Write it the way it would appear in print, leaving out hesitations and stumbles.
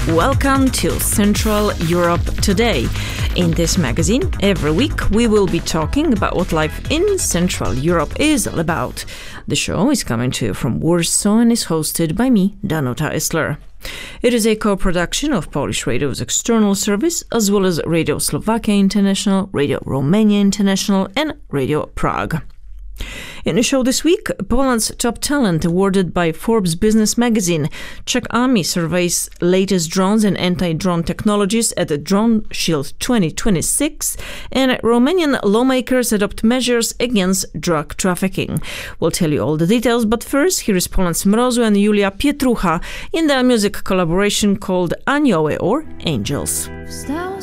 Welcome to Central Europe Today. In this magazine, every week we will be talking about what life in Central Europe is all about. The show is coming to you from Warsaw and is hosted by me, Danuta Isler. It is a co-production of Polish Radio's external service, as well as Radio Slovakia International, Radio Romania International, and Radio Prague. In the show this week, Poland's top talent awarded by Forbes Business magazine. Czech Army surveys latest drones and anti-drone technologies at the Drone Shield 2026, and Romanian lawmakers adopt measures against drug trafficking. We'll tell you all the details, but first, here is Poland's Mrozu and Julia Pietrucha in their music collaboration called Anioły or Angels.